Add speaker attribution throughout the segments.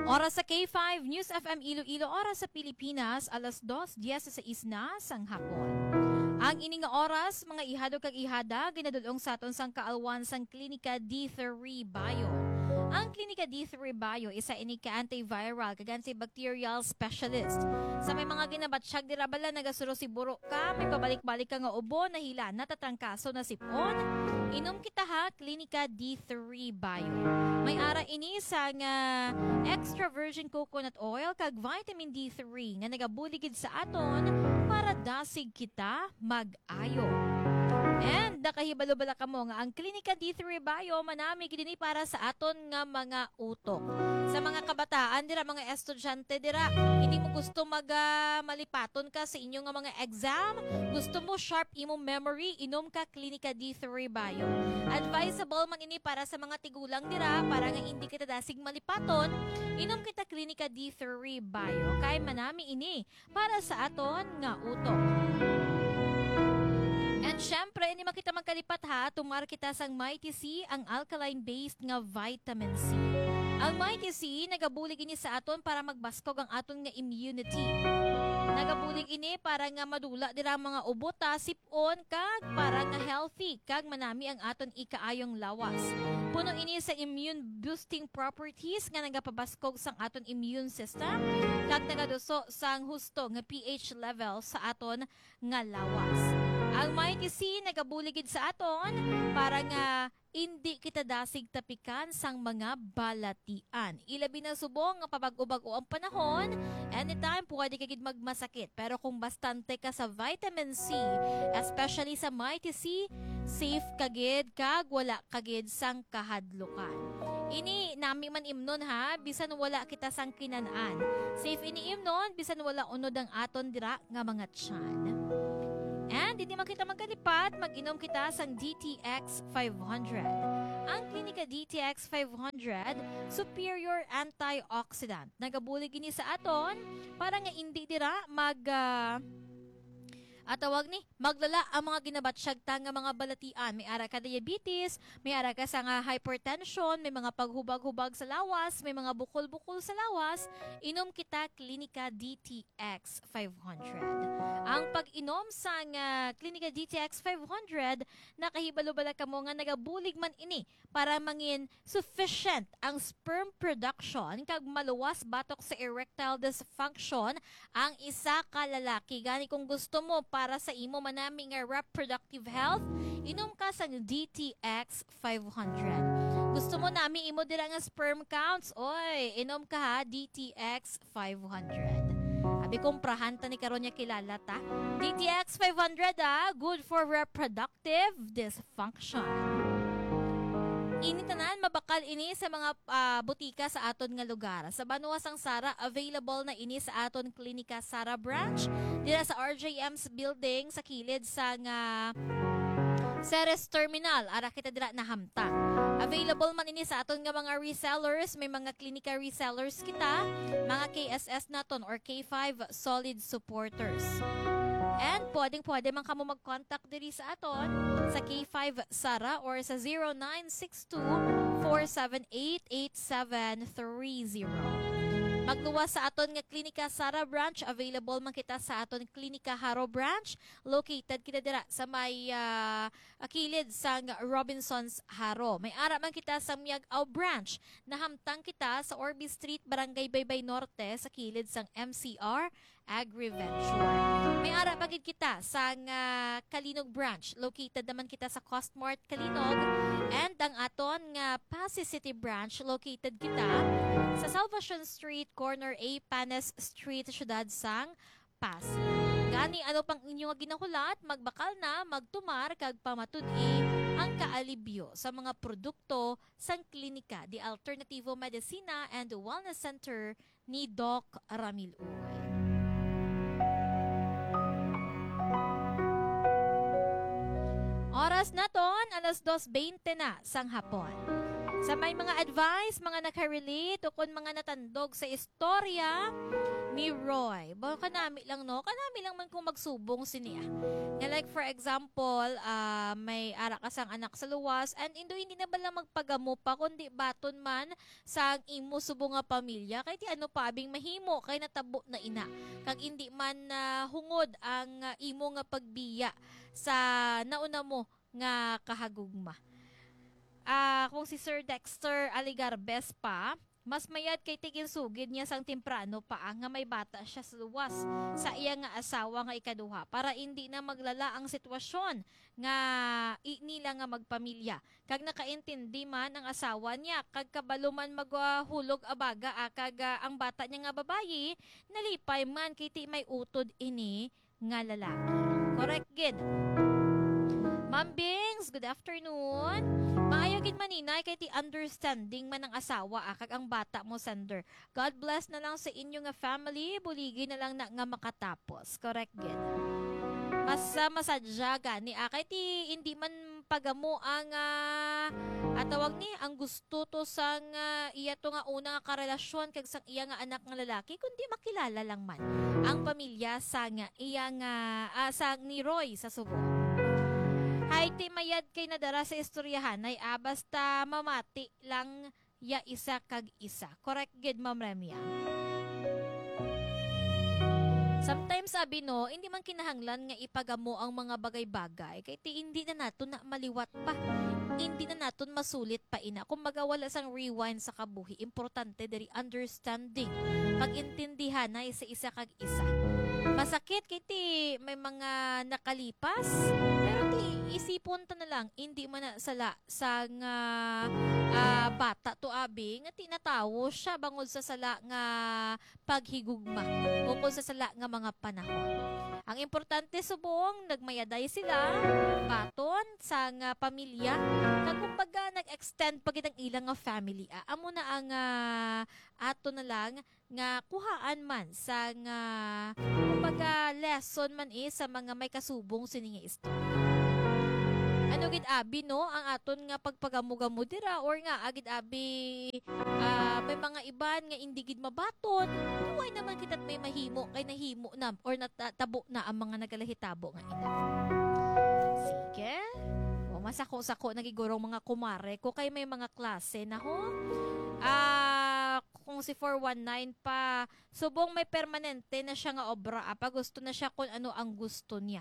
Speaker 1: Oras sa K5 News FM Iloilo, oras sa Pilipinas, alas 2:16 na sang hapon. Ang ining nga oras, mga ihado kag ihada, ginadulong sa aton sang kaalwan sang Klinika D3 Bio. Ang Klinika D3 Bio isa ini ka antiviral kag antibacterial specialist. Sa may mga ginabatsyag dira bala nagasuro si buro ka, may pabalik-balik ka nga ubo, nahila, natatrangkaso na sipon. Inom kita ha, Klinika D3 Bio. May ara ini sa nga extra virgin coconut oil kag vitamin D3 nga nagabuligid sa aton para dasig kita mag-ayo. And nakahibalo-bala ka mo nga ang Klinika D3 Bio manami gid para sa aton nga mga utok. Sa mga kabataan dira, mga estudyante dira, hindi mo gusto malipaton ka sa inyong nga mga exam, gusto mo sharp imong memory, inom ka Klinika D3 Bio. Advisable man ini para sa mga tigulang dira para nga hindi kita dasig malipaton, inom kita Klinika D3 Bio kay manami ini para sa aton nga utok. And syempre, hindi makita magkalipat ha, tumar kita sang Mighty C, ang alkaline-based nga vitamin C. Ang Mighty C, nagabulig ini sa aton para magbaskog ang aton nga immunity. Nagabulig ini para nga madula dira mga ubota, sipon, kag para nga healthy, kag manami ang aton ikaayong lawas. Puno ini sa immune boosting properties nga nagapabaskog sang aton immune system, kag nagaduso sang husto nga pH level sa aton nga lawas. Ang Mighty C nagabuligid sa aton para nga hindi kita dasig tapikan sang mga balatian. Ilabi na subong nga pabag-ubago ang panahon, anytime pwede kagid magmasakit. Pero kung bastante ka sa vitamin C, especially sa Mighty C, safe kagid kag wala kagid sang kahadlukan. Ini nami man imnon ha, bisan wala kita sang kinanaan. Safe ini imnon, bisan wala unod ang aton dira nga mga tiyan. And hindi man kita magkalipat, mag-inom kita sang DTX 500. Ang Klinika DTX 500, superior antioxidant. Nagabulig ini sa aton para nga hindi dira tawag ni, maglala ang mga ginabatsyag nga mga balatian. May ara ka diabetes, may ara ka sa nga hypertension, may mga paghubag-hubag sa lawas, may mga bukol-bukol sa lawas, inom kita Klinika DTX 500. Ang pag-inom sa nga Klinika DTX 500, nakahibalo-bala ka mo nga nagabulig man ini para mangin sufficient ang sperm production kag maluwas batok sa erectile dysfunction ang isa ka lalaki. Gani kung gusto mo para sa imo manami nga reproductive health, inom ka sa DTX 500. Gusto mo nami imo dira nga sperm counts, oy, inom ka ha, DTX 500. Abi komprahan ta ni karon nya kilala ta. DTX 500 good for reproductive dysfunction. Initanan mabakal ini sa mga butika sa aton nga lugar. Sa Banwa sang Sara, available na ini sa aton Klinika Sara branch dira sa RJM's building sa kilid sa nga Ceres Terminal. Ara kita dira nahamta. Available man ini sa aton nga mga resellers, may mga Klinika resellers kita, mga KSS naton or K5 solid supporters. And pwede man kamo mag-contact diri sa aton sa K5 Sara or sa 0962-478-8730. Magluwas sa aton nga Klinika Sara branch, available man kita sa aton Klinika Haro branch, located kita dira sa may kilid sang Robinsons Haro. May ara man kita sa Miag-Aw branch, nahamtang kita sa Orby Street, Barangay Baybay Norte sa kilid sang MCR Agriventure. May ara pagid kita sa Kalinog branch, located naman kita sa Costmart Kalinog, and ang aton nga Pasig City branch, located kita sa Salvation Street, corner A, Panes Street, syudad sang Pasig. Gani ano pang inyo nga ginahulat, magbakal na, magtumar, kag pamatud-i ang kaalibyo sa mga produkto sang klinika, the Alternativo Medicina and Wellness Center ni Doc Ramil Uy. Oras na ton, alas 2:20 na sang hapon. Sa may mga advice, mga nakarelate o kung mga natandog sa istorya ni Roy. Baka kanami lang, no? Kanami lang man kung magsubong siniya. Nga like for example, may ara ka sang anak sa luwas and hindi na ba lang magpagamo pa kundi baton man sa imo subong nga pamilya. Kay ti ano pa abing mahimo kay natabo na ina. Kag hindi man hungod ang imo nga pagbiya sa nauna mo nga kahagugma. Kung si Sir Dexter Aligarbes pa, mas mayad kay tigin sugid niya sang temprano pa nga may bata siya sa luwas sa iya nga asawa nga ikaduha para hindi na maglala ang sitwasyon nga nila nga magpamilya. Kag nakaintindi man ang asawa niya kag kabalo man maghulog abaga kag ang bata niya nga babayi nalipay man kay ti may utod ini nga lalaki. Correct gid. Ma'am Bings, good afternoon. Maayo gid maninay kay ti understanding man ang asawa kag ang bata mo sender. God bless na lang sa inyo nga family, buligi na lang na nga makatapos. Correct gid. Mas masadya gani kay ti hindi man pagamo ang atawag ni ang gusto to sang iya to nga una nga karelasyon kag sang iya nga anak nga lalaki kundi makilala lang man ang pamilya sa nga iya nga sang ni Roy sa Subo. Hay ti mayad kay nadara sa istoryahan ay basta mamati lang ya isa kag isa. Correct gid Ma'am Remia. Sometimes sabi no, hindi man kinahanglan nga ipagamo ang mga bagay-bagay kay ti hindi na naton na maliwat pa. Hindi na naton masulit pa ina. Kumbaga wala sang rewind sa kabuhi. Importante diri understanding. Pag-intindihan na isa kag isa. Masakit kay ti may mga nakalipas pero ti isipon ta na lang hindi man na sala sa nga bata to abi nga tinatawo siya bangod sa sala nga paghigugma o sa sala nga mga panahon. Ang importante subong nagmayaday sila baton sa nga pamilya kag kumbaga nag-extend pag ang ilang nga family. Amo na ang ato na lang nga kuhaan man sa nga kumbaga lesson man sa mga may kasubong sininga istorya. Ano gid abi no ang aton nga pagpagamo-gamo dira or nga agid abi may mga iban nga indi gid mabaton. Huwag naman kita't may mahimo kay nahimo na or natabo na ang mga nagalahitabo nga ina. Sige. O masako-sako nagigurong mga kumare ko kay may mga klase na ho. Kung si 419 pa, subong may permanente na siya nga obra, pa gusto na siya kung ano ang gusto niya.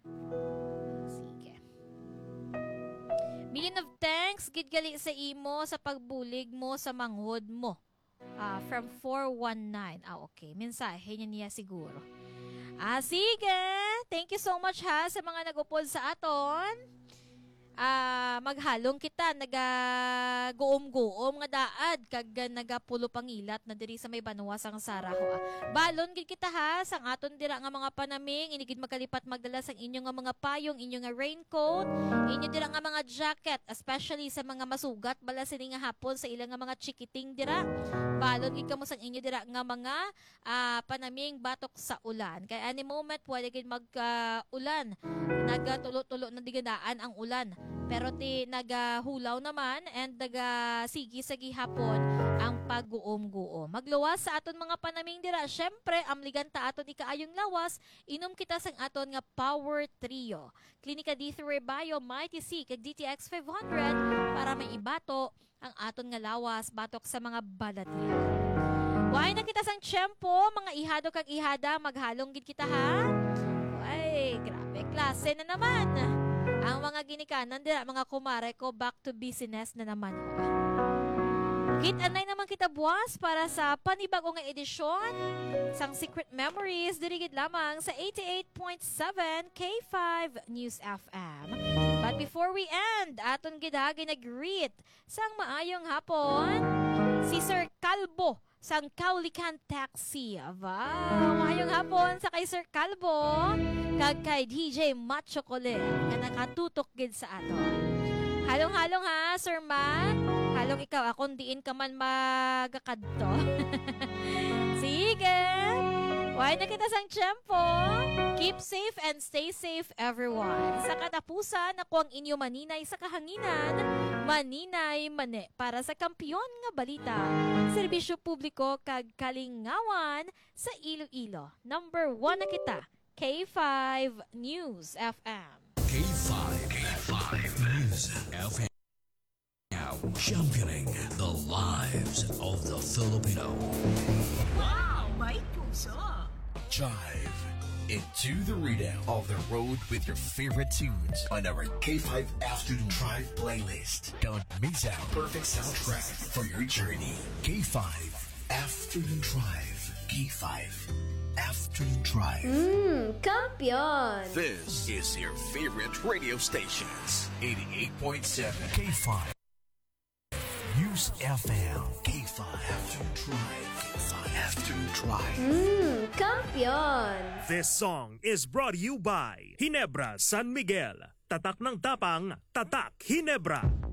Speaker 1: Sige. Million of thanks, gidgali sa imo sa pagbulig mo sa manghod mo. From 419. Okay. Mensahe niya siguro. Sige. Thank you so much ha sa mga nag-upod sa aton. Maghalong kita nagaguom-guom nga daad kag nagapulo pangilat na diri sa may Banwa sang Saraho. Balon gid kita ha sang aton dira nga mga panaming inigid magkalipat magdala sang inyo nga mga payong, inyo nga raincoat, inyo dira nga mga jacket, especially sa mga masugat bala sini nga hapon sa ilang nga mga chikiting dira. Balon gid kamo sang inyo dira nga mga panaming batok sa ulan. Kay any moment pwede gid mag-ulan. Nagatulo-tulo na digadaan ang ulan. Pero ti nagahulaw naman and nagasigi sa gihapon ang pag-guom-guom. Magluwas sa aton mga panaming dira. Syempre, amligan ta aton ikaayong lawas, inom kita sang aton nga Power Trio. Klinika D3 Bio, Mighty C, kag DTX 500 para may ibato ang aton nga lawas batok sa mga balatya. Why na kita sang tiyempo, mga ihado kag ihada, maghalong gid kita ha. Ay, grabe, klase na naman. Ang mga ginikanan dira, mga kumare ko, back to business na naman. Kit-anay naman kita buwas para sa panibago nga edisyon sang Secret Memories, dirigid lamang sa 88.7 K5 News FM. But before we end, aton gidagi nag-greet sang maayong hapon si Sir Calbo sang Kaulikan Taxi. Maayong hapon sa kay Sir Calbo kag kay DJ Macho Colin na nakatutok gid sa ato. Halong-halong ha, Sir Matt. Halong ikaw, akong diin ka man magakadto. Sige. Why na kita sang tiyempo? Keep safe and stay safe, everyone. Sa katapusan, ako ang inyo maninay sa kahanginan. Maninay mane para sa kampiyon nga balita. Serbisyo publiko kag kalingawan sa Iloilo. Number 1 na kita, K5 News FM.
Speaker 2: K5 News FM. Now championing the lives of the Filipino.
Speaker 3: Wow, may puso!
Speaker 2: Jive into the rhythm of the road with your favorite tunes on our K5 Afternoon Drive playlist. Don't miss out perfect soundtrack for your journey. K5 Afternoon Drive. K5 Afternoon Drive.
Speaker 4: Kampiyon!
Speaker 2: This is your favorite radio stations. 88.7 K5 News FM. K5 Afternoon Drive. K5 Afternoon Drive.
Speaker 4: Kampiyon!
Speaker 5: This song is brought to you by Ginebra San Miguel. Tatak ng tapang, tatak Ginebra.